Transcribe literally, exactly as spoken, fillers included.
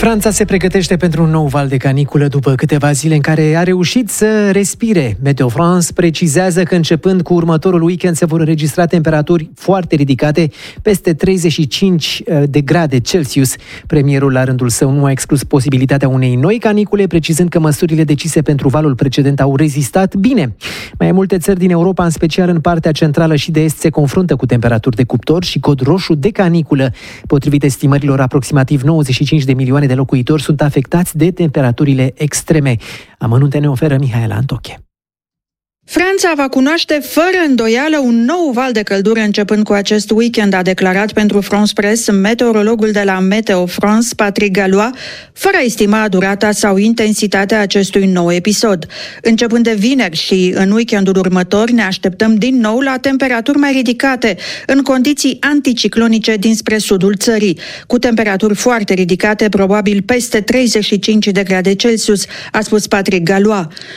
Franța se pregătește pentru un nou val de caniculă după câteva zile în care a reușit să respire. Meteo France precizează că începând cu următorul weekend se vor înregistra temperaturi foarte ridicate, peste treizeci și cinci de grade Celsius. Premierul, la rândul său, nu a exclus posibilitatea unei noi canicule, precizând că măsurile decise pentru valul precedent au rezistat bine. Mai multe țări din Europa, în special în partea centrală și de est, se confruntă cu temperaturi de cuptor și cod roșu de caniculă. Potrivit estimărilor, aproximativ nouăzeci și cinci de milioane de locuitori sunt afectați de temperaturile extreme. Amănunte ne oferă Mihaela Antoche. Franța va cunoaște fără îndoială un nou val de căldură începând cu acest weekend, a declarat pentru France Press meteorologul de la Meteo France, Patrick Gallois, fără a estima durata sau intensitatea acestui nou episod. Începând de vineri și în weekendul următor ne așteptăm din nou la temperaturi mai ridicate, în condiții anticiclonice dinspre sudul țării, cu temperaturi foarte ridicate, probabil peste treizeci și cinci de grade Celsius, a spus Patrick Gallois.